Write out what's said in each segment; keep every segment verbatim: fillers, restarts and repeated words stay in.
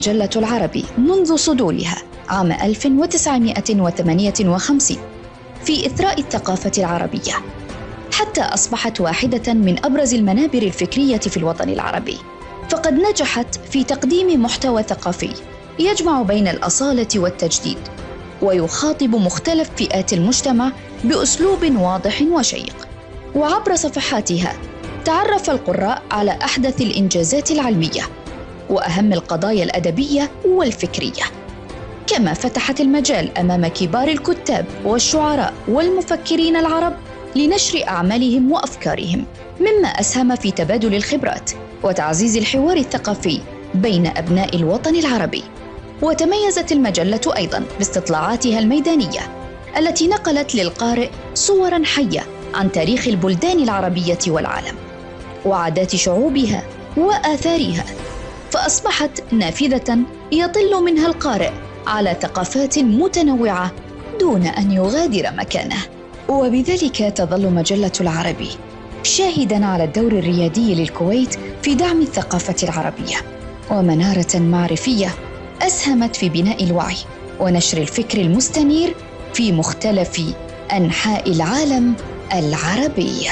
مجلة العربي منذ صدورها عام ألف وتسعمائة وثمانية وخمسين في إثراء الثقافة العربية، حتى أصبحت واحدة من أبرز المنابر الفكرية في الوطن العربي، فقد نجحت في تقديم محتوى ثقافي يجمع بين الأصالة والتجديد، ويخاطب مختلف فئات المجتمع بأسلوب واضح وشيق. وعبر صفحاتها تعرف القراء على أحدث الإنجازات العلمية وأهم القضايا الأدبية والفكرية، كما فتحت المجال أمام كبار الكتاب والشعراء والمفكرين العرب لنشر أعمالهم وأفكارهم، مما أسهم في تبادل الخبرات وتعزيز الحوار الثقافي بين أبناء الوطن العربي. وتميزت المجلة أيضاً باستطلاعاتها الميدانية التي نقلت للقارئ صوراً حية عن تاريخ البلدان العربية والعالم وعادات شعوبها وآثارها، فأصبحت نافذة يطل منها القارئ على ثقافات متنوعة دون أن يغادر مكانه. وبذلك تظل مجلة العربي شاهداً على الدور الريادي للكويت في دعم الثقافة العربية، ومنارة معرفية أسهمت في بناء الوعي ونشر الفكر المستنير في مختلف أنحاء العالم العربي.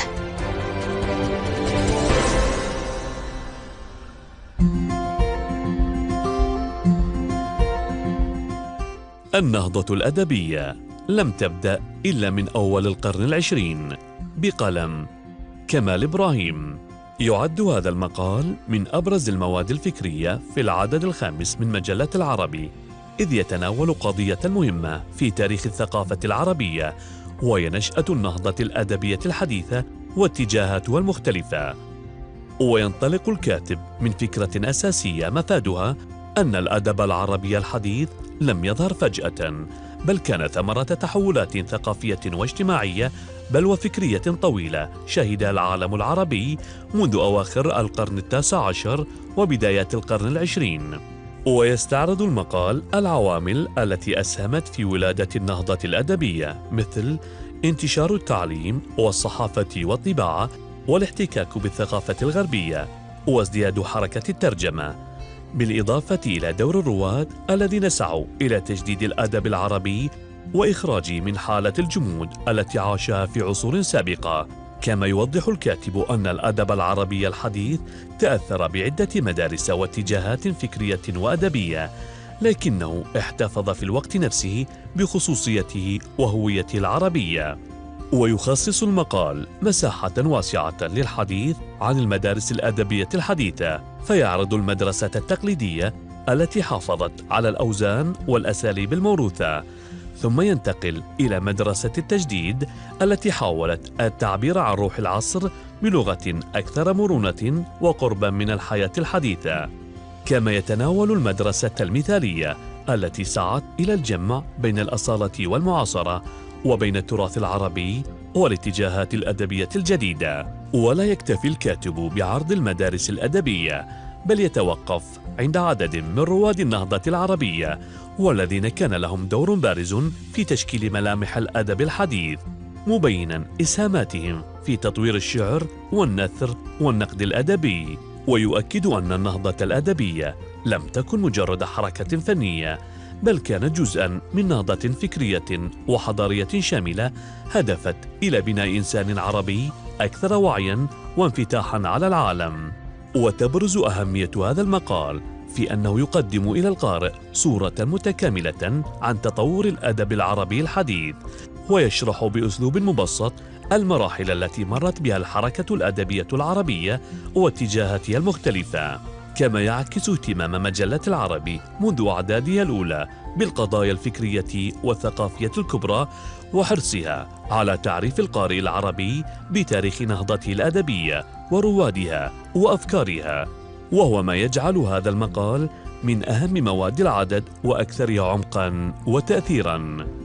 النهضة الأدبية لم تبدأ إلا من أول القرن العشرين بقلم كمال إبراهيم. يعد هذا المقال من أبرز المواد الفكرية في العدد الخامس من مجلة العربي، إذ يتناول قضية مهمة في تاريخ الثقافة العربية، وهي نشأة النهضة الأدبية الحديثة واتجاهاتها المختلفة. وينطلق الكاتب من فكرة أساسية مفادها أن الأدب العربي الحديث لم يظهر فجأة، بل كان ثمرة تحولات ثقافية واجتماعية بل وفكرية طويلة شهدها العالم العربي منذ أواخر القرن التاسع عشر وبدايات القرن العشرين. ويستعرض المقال العوامل التي أسهمت في ولادة النهضة الأدبية، مثل انتشار التعليم والصحافة والطباعة والاحتكاك بالثقافة الغربية وازدياد حركة الترجمة، بالإضافة إلى دور الرواد الذين سعوا إلى تجديد الأدب العربي وإخراجه من حالة الجمود التي عاشها في عصور سابقة. كما يوضح الكاتب أن الأدب العربي الحديث تأثر بعدة مدارس واتجاهات فكرية وأدبية، لكنه احتفظ في الوقت نفسه بخصوصيته وهويته العربية. ويخصص المقال مساحة واسعة للحديث عن المدارس الأدبية الحديثة، فيعرض المدرسة التقليدية التي حافظت على الأوزان والأساليب الموروثة، ثم ينتقل إلى مدرسة التجديد التي حاولت التعبير عن روح العصر بلغة أكثر مرونة وقربا من الحياة الحديثة. كما يتناول المدرسة المثالية التي سعت إلى الجمع بين الأصالة والمعاصرة وبين التراث العربي والاتجاهات الأدبية الجديدة. ولا يكتفي الكاتب بعرض المدارس الأدبية، بل يتوقف عند عدد من رواد النهضة العربية والذين كان لهم دور بارز في تشكيل ملامح الأدب الحديث، مبينا إسهاماتهم في تطوير الشعر والنثر والنقد الأدبي. ويؤكد أن النهضة الأدبية لم تكن مجرد حركة فنية، بل كانت جزءاً من نهضة فكرية وحضارية شاملة هدفت إلى بناء إنسان عربي أكثر وعياً وانفتاحاً على العالم. وتبرز أهمية هذا المقال في أنه يقدم إلى القارئ صورة متكاملة عن تطور الأدب العربي الحديث، ويشرح بأسلوب مبسط المراحل التي مرت بها الحركة الأدبية العربية واتجاهاتها المختلفة. كما يعكس اهتمام مجلة العربي منذ أعدادها الأولى بالقضايا الفكرية والثقافية الكبرى، وحرصها على تعريف القارئ العربي بتاريخ نهضته الأدبية وروادها وأفكارها، وهو ما يجعل هذا المقال من أهم مواد العدد وأكثرها عمقاً وتأثيراً.